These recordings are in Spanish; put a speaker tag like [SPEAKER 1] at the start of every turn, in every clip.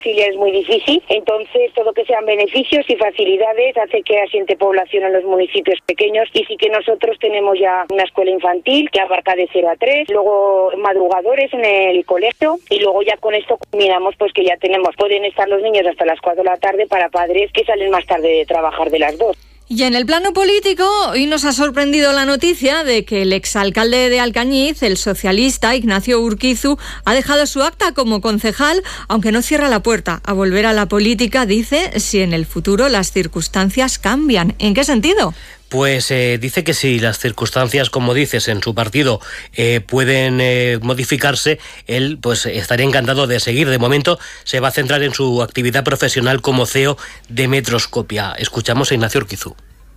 [SPEAKER 1] Es muy difícil, entonces todo que sean beneficios y facilidades hace que asiente población en los municipios pequeños, y sí que nosotros tenemos ya una escuela infantil que abarca de 0 a 3, luego madrugadores en el colegio, y luego ya con esto combinamos pues que ya pueden estar los niños hasta las 4 de la tarde para padres que salen más tarde de trabajar de las 2.
[SPEAKER 2] Y en el plano político, hoy nos ha sorprendido la noticia de que el exalcalde de Alcañiz, el socialista Ignacio Urquizu, ha dejado su acta como concejal, aunque no cierra la puerta a volver a la política, dice, si en el futuro las circunstancias cambian. ¿En qué sentido?
[SPEAKER 3] Pues dice que si las circunstancias, como dices, en su partido pueden modificarse, él pues estaría encantado de seguir. De momento se va a centrar en su actividad profesional como CEO de Metroscopia. Escuchamos a Ignacio Urquizu.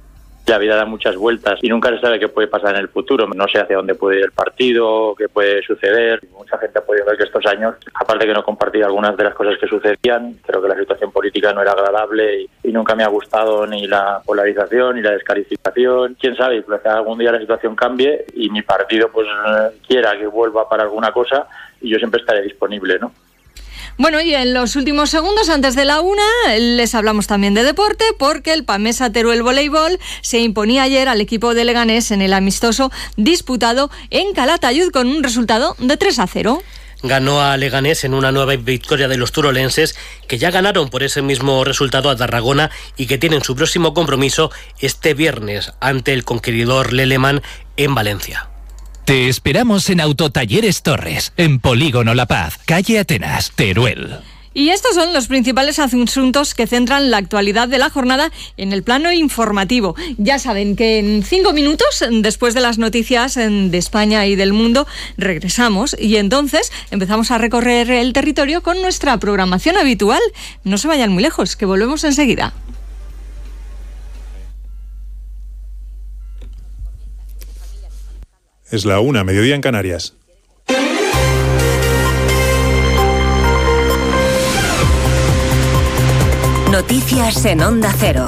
[SPEAKER 4] La vida da muchas vueltas y nunca se sabe qué puede pasar en el futuro. No sé hacia dónde puede ir el partido, qué puede suceder. Mucha gente ha podido ver que estos años, aparte que no compartí algunas de las cosas que sucedían, creo que la situación política no era agradable y nunca me ha gustado ni la polarización ni la descalificación. Quién sabe, pues algún día la situación cambie y mi partido pues quiera que vuelva para alguna cosa y yo siempre estaré disponible, ¿no?
[SPEAKER 2] Bueno, y en los últimos segundos, antes de la 1, les hablamos también de deporte, porque el Pamesa Teruel Voleibol se imponía ayer al equipo de Leganés en el amistoso disputado en Calatayud con un resultado de 3-0.
[SPEAKER 3] Ganó a Leganés en una nueva victoria de los turolenses, que ya ganaron por ese mismo resultado a Tarragona y que tienen su próximo compromiso este viernes ante el conquistador Leleman en Valencia.
[SPEAKER 5] Te esperamos en Autotalleres Torres, en Polígono La Paz, calle Atenas, Teruel.
[SPEAKER 2] Y estos son los principales asuntos que centran la actualidad de la jornada en el plano informativo. Ya saben que en 5 minutos, después de las noticias de España y del mundo, regresamos y entonces empezamos a recorrer el territorio con nuestra programación habitual. No se vayan muy lejos, que volvemos enseguida.
[SPEAKER 6] Es la 1, mediodía en Canarias.
[SPEAKER 7] Noticias en Onda Cero.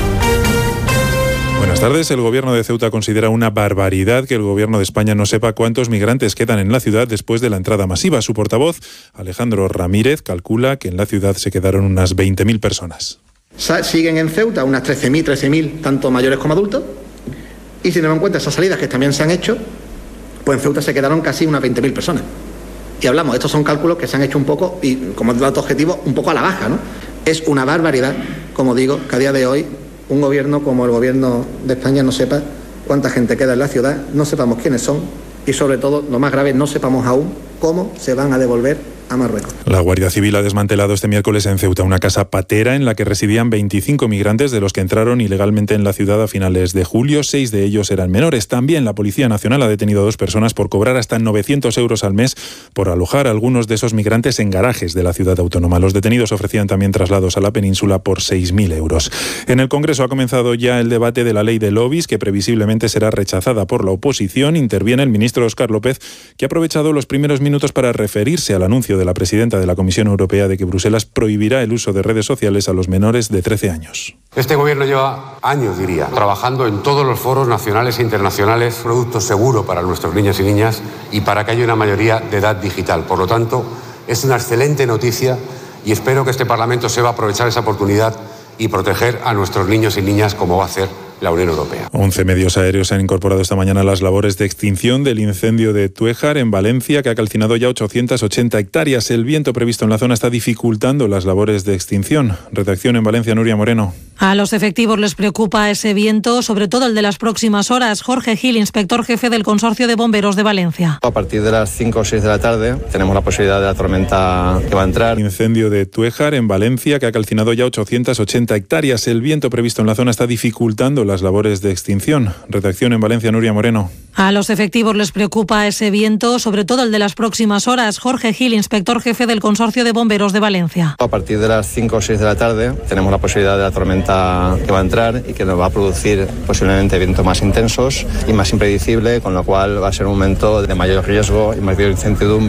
[SPEAKER 6] Buenas tardes. El gobierno de Ceuta considera una barbaridad que el gobierno de España no sepa cuántos migrantes quedan en la ciudad después de la entrada masiva. Su portavoz, Alejandro Ramírez, calcula que en la ciudad se quedaron unas 20.000 personas.
[SPEAKER 8] Siguen en Ceuta unas 13.000, tanto mayores como adultos. Y si tenemos en cuenta esas salidas que también se han hecho, pues en Ceuta se quedaron casi unas 20.000 personas. Y hablamos, estos son cálculos que se han hecho un poco, y como dato objetivo, un poco a la baja, ¿no? Es una barbaridad, como digo, que a día de hoy un gobierno como el gobierno de España no sepa cuánta gente queda en la ciudad, no sepamos quiénes son y sobre todo, lo más grave, no sepamos aún cómo se van a devolver a Marruecos.
[SPEAKER 6] La Guardia Civil ha desmantelado este miércoles en Ceuta una casa patera en la que residían 25 migrantes, de los que entraron ilegalmente en la ciudad a finales de julio. 6 de ellos eran menores. También la Policía Nacional ha detenido a 2 personas por cobrar hasta 900 euros al mes por alojar a algunos de esos migrantes en garajes de la ciudad autónoma. Los detenidos ofrecían también traslados a la península por 6.000 euros. En el Congreso ha comenzado ya el debate de la ley de lobbies, que previsiblemente será rechazada por la oposición. Interviene el ministro Óscar López, que ha aprovechado los primeros minutos para referirse al anuncio de la presidenta de la Comisión Europea de que Bruselas prohibirá el uso de redes sociales a los menores de 13 años.
[SPEAKER 9] Este gobierno lleva años, diría, trabajando en todos los foros nacionales e internacionales, producto seguro para nuestros niños y niñas y para que haya una mayoría de edad digital. Por lo tanto, es una excelente noticia y espero que este Parlamento sepa aprovechar esa oportunidad y proteger a nuestros niños y niñas como va a hacer la Unión Europea.
[SPEAKER 6] 11 medios aéreos se han incorporado esta mañana a las labores de extinción del incendio de Tuéjar en Valencia, que ha calcinado ya 880 hectáreas. El viento previsto en la zona está dificultando las labores de extinción. Redacción en Valencia, Nuria Moreno.
[SPEAKER 10] A los efectivos les preocupa ese viento, sobre todo el de las próximas horas. Jorge Gil, inspector jefe del Consorcio de Bomberos de Valencia.
[SPEAKER 11] A partir de las 5 o 6 de la tarde tenemos la posibilidad de la tormenta que va a entrar.
[SPEAKER 6] Incendio de Tuéjar en Valencia, que ha calcinado ya 880 hectáreas. El viento previsto en la zona está dificultando las labores de extinción. Redacción en Valencia, Nuria Moreno.
[SPEAKER 10] A los efectivos les preocupa ese viento, sobre todo el de las próximas horas. Jorge Gil, inspector jefe del Consorcio de Bomberos de Valencia.
[SPEAKER 11] A partir de las 5 o 6 de la tarde tenemos la posibilidad de la tormenta que va a entrar y que nos va a producir posiblemente vientos más intensos y más impredecible, con lo cual va a ser un momento de mayor riesgo y mayor incertidumbre.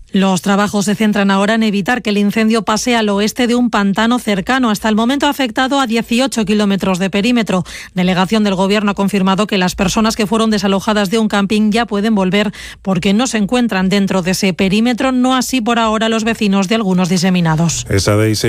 [SPEAKER 10] Los trabajos se centran ahora en evitar que el incendio pase al oeste de un pantano cercano. Hasta el momento ha afectado a 18 kilómetros de perímetro. Delegación del Gobierno ha confirmado que las personas que fueron desalojadas de un camping ya pueden volver porque no se encuentran dentro de ese perímetro, no así por ahora los vecinos de algunos diseminados.
[SPEAKER 6] Esa